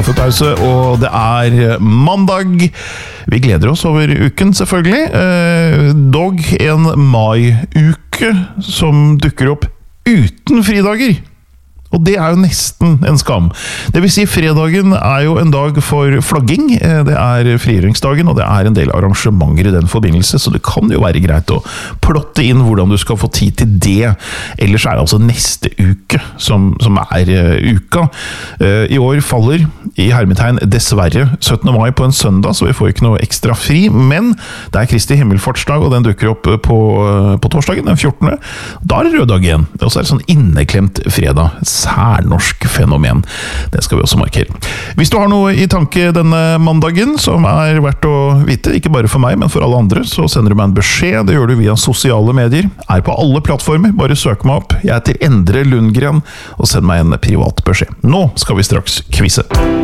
kaffepause, og det mandag. Vi gleder oss over uken, selvfølgelig. Dog en mai-uke som dukker opp uten fridager. Og det jo nesten en skam. Det vil si, fredagen jo en dag for flagging. Det frigjøringsdagen, og det en del arrangementer i den forbindelse, så det kan jo være greit å plotte inn hvordan du skal få tid til det. Ellers det altså neste uke som uka. I år faller, i hermetegn dessverre, 17. mai på en søndag, så vi får ikke noe ekstra fri, men det Kristi himmelfartsdag, og den dukker opp på torsdagen, den 14. Da det rød dag igjen. Og så det sånn inneklemt fredag. Særnorsk fenomen. Det skal vi også markere. Hvis du har noe i tanke denne mandagen som verdt å vite, ikke bare for meg, men for alle andre, så sender du meg en beskjed. Det gjør du via sosiale medier. På alle plattformer. Bare søk meg opp. Jeg heter Endre Lundgren, og send meg en privat beskjed. Nå skal vi straks kvise.